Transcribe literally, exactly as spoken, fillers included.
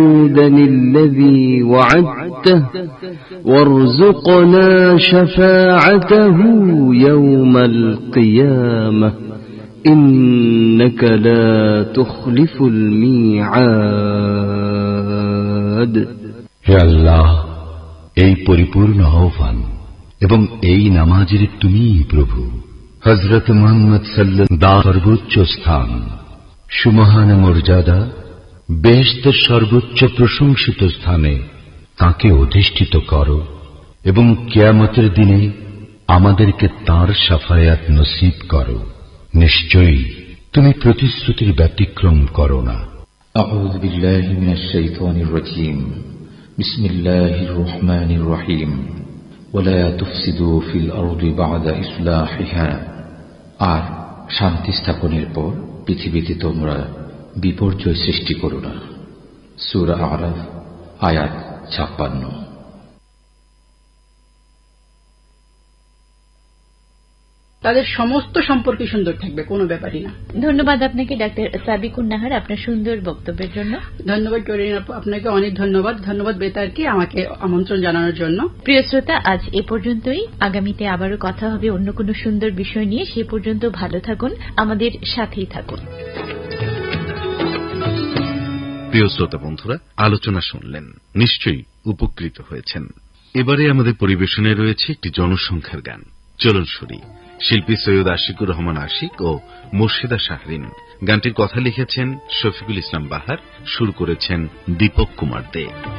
الذي وعدته وارزقنا شفاعته يوم القيامة إنك لا تخلف الميعاد হে আল্লাহ, এই পরিপূর্ণ আহ্বান এবং এই নামাজের তুমিই প্রভু। হযরত মুহাম্মদ সাল্লাল্লাহু সর্বোচ্চ স্থান, সুমহান মর্যাদা, বেহেশতের সর্বোচ্চ প্রশংসিত স্থানে তাকে অধিষ্ঠিত করো এবং কিয়ামতের দিনে আমাদেরকে তাঁর শাফায়াত নসিব করো। নিশ্চয়ই তুমি প্রতিশ্রুতির ব্যতিক্রম করো না। আউযু বিল্লাহি মিনাশ শাইতানির রাজীম। বিসমিল্লাহির রহমানির রহিম। ওয়ালা তুফসিদু ফিল আরদি বা'দা ইসলাহিহা। আর শান্তি স্থাপনের পর পৃথিবীতে তোমরা বিপর্যয় সৃষ্টি করো না। সূরা আরাফ আয়াত ছাপ্পান্ন। তাদের সমস্ত সম্পর্কে সুন্দর থাকবে, কোনো ব্যাপারই না। ধন্যবাদ আপনাকে ডাক্তার সাবিকুন নাহার আপনার সুন্দর বক্তব্যের জন্য। ধন্যবাদ করিন আপু, আপনাকে অনেক ধন্যবাদ। ধন্যবাদ বেতারকে আমাকে আমন্ত্রণ জানানোর জন্য। প্রিয় শ্রোতা, আজ এ পর্যন্তই। আগামীতে আবারও কথা হবে অন্য কোনো সুন্দর বিষয় নিয়ে। সে পর্যন্ত ভালো থাকুন, আমাদের সাথেই থাকুন। প্রিয় শ্রোতা বন্ধুরা, আলোচনা শুনলেন, নিশ্চয়ই উপকৃত হয়েছেন। এবারে আমাদের পরিবেশনে রয়েছে একটি জনসংখ্যার গান। চলুন শুনি। শিল্পী সৈয়দ আশিকুর রহমান আশিক ও মুর্শিদা শাহরিন। গানটির কথা লিখেছেন শফিকুল ইসলাম বাহার, সুর করেছেন দীপক কুমার দে।